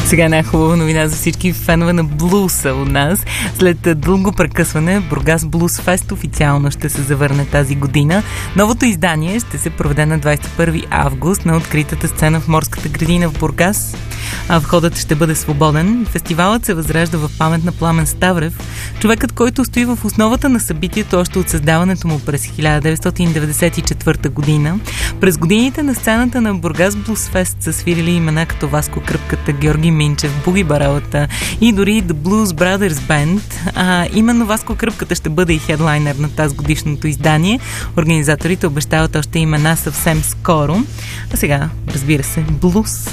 Сега една хубава новина за всички фенове на блуса у нас. След дълго прекъсване, Бургас Блуз Фест официално ще се завърне тази година. Новото издание ще се проведе на 21 август на откритата сцена в Морската градина в Бургас. Входът ще бъде свободен. Фестивалът се възражда в памет на Пламен Ставрев, човекът, който стои в основата на събитието още от създаването му през 1994 година. През годините на сцената на Бургас Блуз Фест са свирили имена като Васко Кръпката, Георги Минчев, Буги Баралата и дори The Blues Brothers Band. Именно Васко Кръпката ще бъде и хедлайнер на тази годишното издание. Организаторите обещават още имена съвсем скоро. А сега, разбира се, блуз.